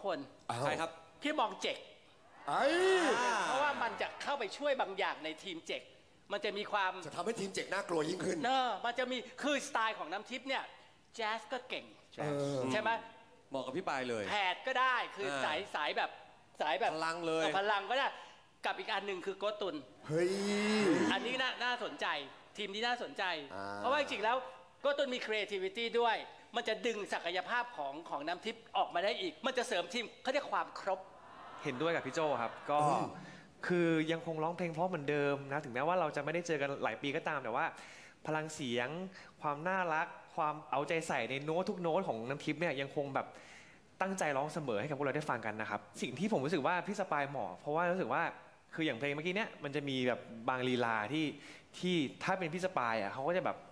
คนใครครับพี่มองเจกเพราะว่ามันจะเข้าไปช่วยบางอย่างในทีมเจกมันจะมีความจะทำให้ทีมเจกน่ากลัวยิ่งขึ้นมันจะมีคือสไตล์ของน้ำทิพย์เนี่ยแจ๊สก็เก่งใช่ไหมเหมาะกับพี่ปายเลยแผดก็ได้คือสายแบบพลังเลยพลังก็ได้กับอีกอันหนึ่งคือโกตุนเฮ้ยอันนี้น่าสนใจทีมนี้น่าสนใจเพราะว่าจริงๆแล้วโกตุนมี creativity ด้วยมันจะดึงศักยภาพของน้ำทิพย์ออกมาได้อีกมันจะเสริมทีมเขาเรียกความครบเห็นด้วยกับพี่โจครับก็คือยังคงร้องเพลงเพราะเหมือนเดิมนะถึงแม้ว่าเราจะไม่ได้เจอกันหลายปีก็ตามแต่ว่าพลังเสียงความน่ารักความเอาใจใส่ในโน้ตทุกโน้ตของน้ำทิพย์เนี่ยยังคงแบบตั้งใจร้องเสมอให้กับพวกเราได้ฟังกันนะครับสิ่งที่ผมรู้สึกว่าพี่สปายเหมาะเพราะว่ารู้สึกว่าคืออย่างเพลงเมื่อกี้เนี่ยมันจะมีแบบบางลีลาที่ถ้าเป็นพี่สปายอ่ะเขาก็จะแบบ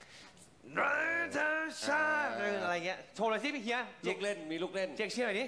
อะไรเงี้ยโชว์เลยสิพี่เฮียลูกเล่นมีลูกเล่นเจ๊กเชื่อหน่อยดิ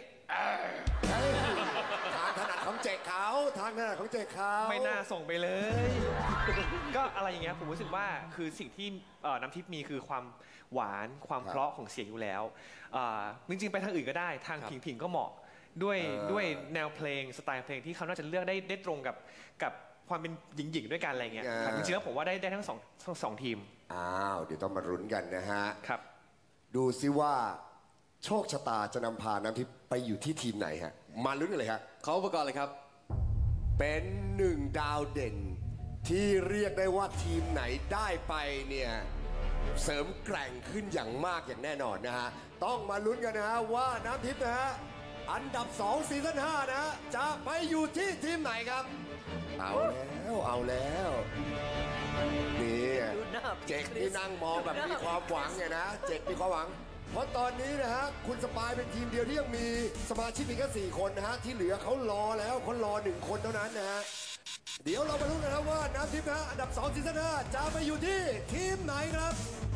ทางถนัดของเจกเขาทางถนัดของเจกเขาไม่น่าส่งไปเลย ก็อะไรอย่างเงี้ยผมรู้สึกว่าคือสิ่งที่น้ำทิพย์มีคือความหวานความเพราะของเสียงอยู่แล้วจริงๆไปทางอื่นก็ได้ทางผิงก็เหมาะด้วยแนวเพลงสไตล์เพลงที่เขาน่าจะเลือกได้ตรงกับความเป็นหญิงๆด้วยกันอะไรเงี้ยจริงๆแล้วผมว่าได้ทั้งสองทีมเดี๋ยวต้องมาลุ้นกันนะฮะครับดูซิว่าโชคชะตาจะนำพาน้ำทิพย์ไปอยู่ที่ทีมไหนฮะมาลุ้นกันเลยฮะขออุปกรณ์เลยครับเป็น1 ดาวเด่นที่เรียกได้ว่าทีมไหนได้ไปเนี่ยเสริมแกร่งขึ้นอย่างมากอย่างแน่นอนนะฮะต้องมาลุ้นกันนะฮะว่าน้ำทิพย์นะฮะอันดับ2ซีซั่น5นะฮะจะไปอยู่ที่ทีมไหนครับเอาแล้วนี่เจกนี่นั่งมองแบบมีความหวังไงนะเจกมีความหวังเพราะตอนนี้นะฮะคุณสปายเป็นทีมเดียวที่ยังมีสมาชิกเพียงแค่4 คนนะฮะที่เหลือเขารอแล้วเขารอ1 คนเท่านั้นนะฮะเดี๋ยวเรามาลุ้นกันนะว่าน้ำทิพย์นะอันดับ2ซีซั่น5จะไปอยู่ที่ทีมไหนครับ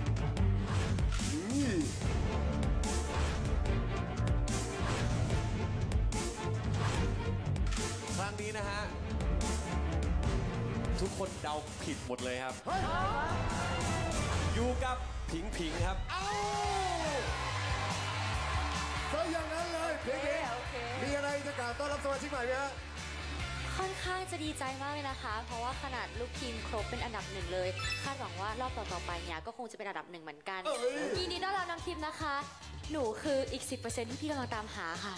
ครั้งนี้นะฮะทุกคนเดาผิดหมดเลยครับอยู่กับผิงครับก็อย่างนั้นเลยเพลงมีอะไรจะกล่าวต้อนรับสมาชิกใหม่ไหมฮะค่อนข้างจะดีใจมากเลยนะคะเพราะว่าขนาดลูกทีมครบเป็นอันดับ1เลยคาดหวังว่ารอบต่อๆไปเนี่ยก็คงจะเป็นอันดับ1เหมือนกันยินดีต้อนรับน้องทิพย์นะคะหนูคืออีก 10% ที่พี่กำลังตามหาค่ะ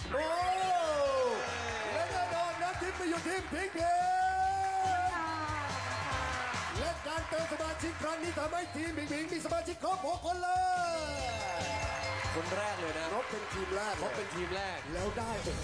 และแน่นอนน้ำทิพย์ไปอยู่ทีมพิงและการเติมสมาชิกครั้งนี้ทำให้ทีมพิงมีสมาชิกครบ6 คนเลยคนแรกเลยนะครบเป็นทีมแรกครบเป็นทีมแรกแล้วได้โอ้โห